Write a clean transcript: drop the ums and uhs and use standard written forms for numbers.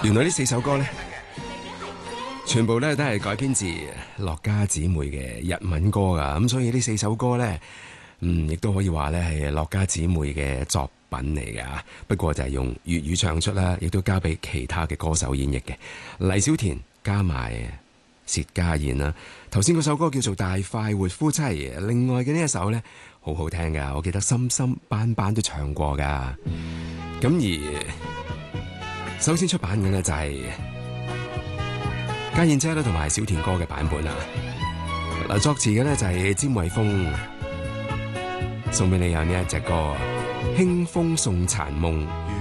原來呢4首歌呢，全部咧都係改編自樂家姊妹嘅日文歌噶，咁所以呢4首歌呢，亦都可以話咧係樂家姊妹嘅作品嚟噶。不過就係用粵語唱出啦，亦都交俾其他嘅歌手演繹嘅。黎小田加埋薛家燕啦。頭先嗰首歌叫做《大快活夫妻》，另外嘅呢一首呢，好好聽噶，我記得心心班班都唱過噶。咁而首先出版嘅呢，就係家燕姐啦同埋小田哥嘅版本啊。嗱，作詞嘅呢，就係詹偉峰，送俾你有呢一隻歌《輕風送殘夢》。